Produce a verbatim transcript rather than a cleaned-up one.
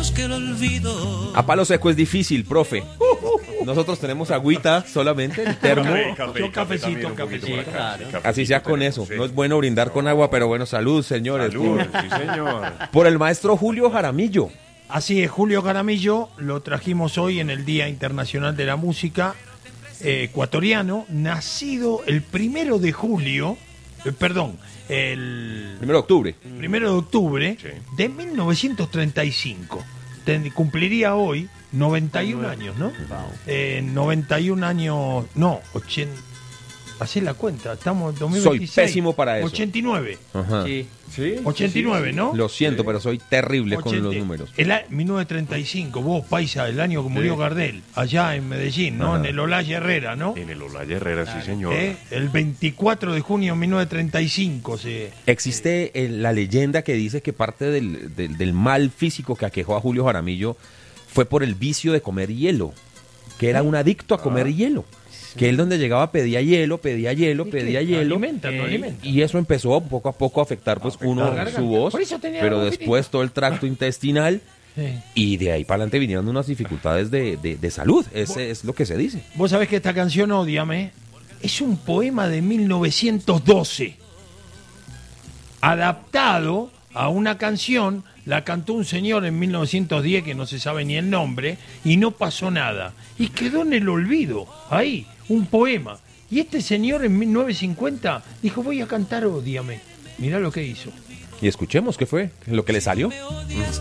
que el olvido. A palo seco es difícil, profe. Nosotros tenemos agüita solamente, el termo. Café, café, Yo café cafecito, también, un poquito cafecito, por acá, claro. sí, cafecito Así sea con tenemos, eso. sí. No es bueno brindar con agua, pero bueno, salud, señores. Salud, sí, señor. Por el maestro Julio Jaramillo. Así es, Julio Jaramillo, lo trajimos hoy en el Día Internacional de la Música eh, ecuatoriano, nacido el primero de julio, eh, perdón, el Primero de octubre. primero de octubre Sí. de mil novecientos treinta y cinco. Ten- cumpliría hoy noventa y un años, ¿no? Eh, noventa y un años, no, ochenta. Hacé la cuenta, estamos en dos mil veintiséis. Soy pésimo para eso. ochenta y nueve. Ajá. Sí. Sí, ochenta y nueve, ¿no? Lo siento, pero soy terrible con ochenta. los números. El a- mil novecientos treinta y cinco, vos, paisa, el año que murió Sí. Gardel, allá en Medellín, ¿no? Ajá. En el Olaya Herrera, ¿no? En el Olaya Herrera, sí, señor. ¿Eh? El veinticuatro de junio de mil novecientos treinta y cinco se... Existe eh, la leyenda que dice que parte del, del- del mal físico que aquejó a Julio Jaramillo fue por el vicio de comer hielo, que era un adicto a comer hielo. Que él donde llegaba pedía hielo, pedía hielo, pedía ¿Qué? hielo. Alimenta, no Eh, alimenta. Y eso empezó poco a poco a afectar pues uno la garganta. su voz, Por eso tenía pero la después todo el tracto intestinal Sí. y de ahí para adelante vinieron unas dificultades de, de- de salud, ese es lo que se dice. Vos sabés que esta canción, Ódiame, es un poema de mil novecientos doce, adaptado a una canción, la cantó un señor en mil novecientos diez que no se sabe ni el nombre, y no pasó nada. Y quedó en el olvido, ahí, un poema. Y este señor en mil novecientos cincuenta dijo, voy a cantar Ódiame. Mirá lo que hizo. Y escuchemos qué fue, lo que le salió. Me odias